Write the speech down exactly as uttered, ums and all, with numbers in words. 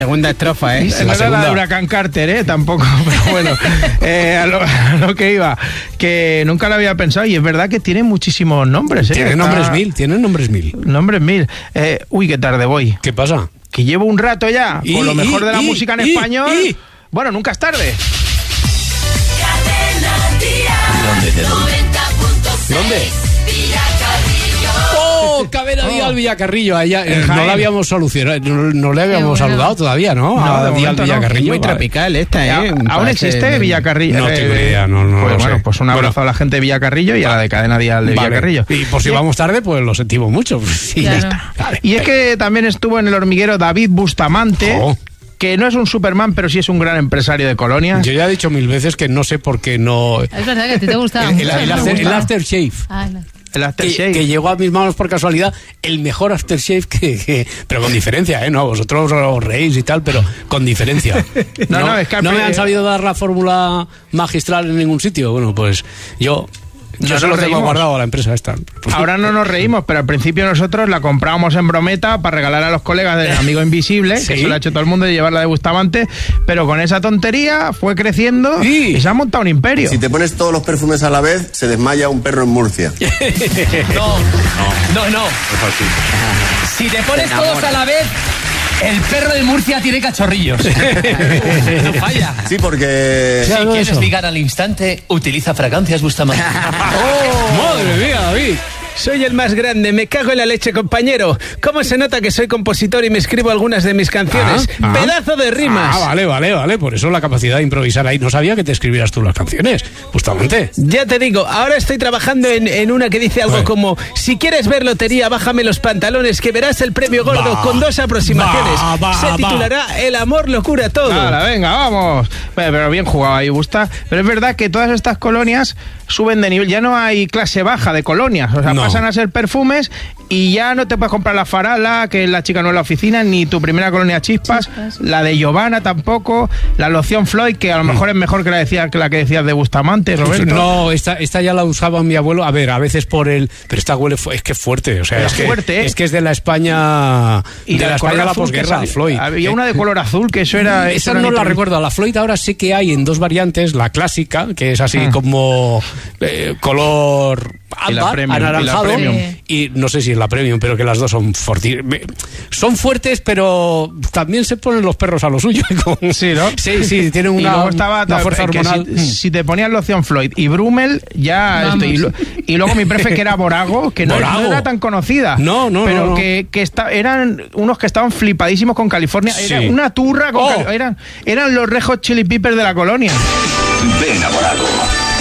Segunda estrofa, ¿eh? No era la de Huracán Carter, ¿eh? Tampoco, pero bueno, eh, a, lo, a lo que iba, que nunca lo había pensado y es verdad que tiene muchísimos nombres, ¿eh? Tiene Está... nombres mil, tiene nombres mil. Nombres mil. Eh, uy, qué tarde voy. ¿Qué pasa? Que llevo un rato ya y, con lo mejor y, de la y, música en y, español. Y... Bueno, nunca es tarde. ¿Dónde te doy? ¿Dónde? ¡Oh! Cadena Dial Villacarrillo. Allá, eh, no la habíamos solucionado, no, no le habíamos bueno. saludado todavía, ¿no? No, a de Dial Villacarrillo. No. Muy vale. tropical esta, ¿eh? ¿Aún Parece... existe Villacarrillo? No tengo idea, no, no pues, lo bueno, sé. pues un abrazo bueno. a la gente de Villacarrillo y a la de Cadena Dial de vale. Villacarrillo. Y por si ¿Sí? vamos tarde, pues lo sentimos mucho. Pues, sí, claro. ya está. Vale. Y es que también estuvo en El Hormiguero David Bustamante. Oh. Que no es un Superman, pero sí es un gran empresario de colonias. Yo ya he dicho mil veces que no sé por qué no... Es verdad que a ti te gustaba el, mucho. El, el, after, el aftershave. Ah, no. El aftershave. Que, que llegó a mis manos por casualidad, el mejor aftershave que, que... Pero con diferencia, ¿eh? No, vosotros os reís y tal, pero con diferencia. no, no, no, es que no me han sabido dar la fórmula magistral en ningún sitio. Bueno, pues yo... Yo no se lo tengo guardado a la empresa esta. Ahora no nos reímos, pero al principio nosotros la comprábamos en brometa para regalar a los colegas del Amigo Invisible, ¿Sí? que eso lo ha hecho todo el mundo, de llevarla de Bustamante, pero con esa tontería fue creciendo ¿Sí? y se ha montado un imperio. Si te pones todos los perfumes a la vez, se desmaya un perro en Murcia. no, no, no, no. Si te pones todos a la vez... El perro de Murcia tiene cachorrillos. No falla. Sí, porque... Si quieres eso. ligar al instante, utiliza fragancias Bustamante. ¡Oh! ¡Madre mía, David! Soy el más grande, me cago en la leche, compañero. ¿Cómo se nota que soy compositor y me escribo algunas de mis canciones? Ah, ah. ¡Pedazo de rimas! Ah, vale, vale, vale. Por eso la capacidad de improvisar ahí. No sabía que te escribieras tú las canciones, justamente. Ya te digo, ahora estoy trabajando en, en una que dice algo como: si quieres ver lotería, bájame los pantalones, que verás el premio gordo va, con dos aproximaciones. Va, va, se titulará va. El amor lo cura todo. Hala, venga, vamos. Bueno, pero bien jugado ahí, Gusta. Pero es verdad que todas estas colonias suben de nivel. Ya no hay clase baja de colonias. O sea, no. pasan a ser perfumes y ya no te puedes comprar la Farala, que es la chica no en la oficina, ni tu primera colonia Chispas, Chispas. La de Giovanna tampoco, la loción Floyd, que a lo mejor mm. es mejor que la, decía, que la que decías de Bustamante, Roberto. No, esta, esta ya la usaba mi abuelo, a ver, a veces por el... Pero esta huele, es que es fuerte, o sea, es, es, fuerte, que, ¿eh? es que es de la España... Y de la España de la posguerra, Floyd. Había ¿eh? una de color azul, que eso era... Esa eso no era la recuerdo, la Floyd ahora sí que hay en dos variantes, la clásica, que es así ah. como eh, color... ámbar, anaranjado, y, y no sé si es la premium, pero que las dos son forti- son fuertes, pero también se ponen los perros a lo suyo. Sí, ¿no? Sí, sí, tienen una, y luego estaba una fuerza hormonal. Si, si te ponías loción Floyd y Brummel, ya esto, y, lo, y luego mi prefe que era Borago, que no, Borago. no era tan conocida. No, no, pero no, no. que, que está, eran unos que estaban flipadísimos con California. Sí. Era una turra con oh. Cali- eran, eran los Red Hot Chili Peppers de la colonia. Ven a Borago.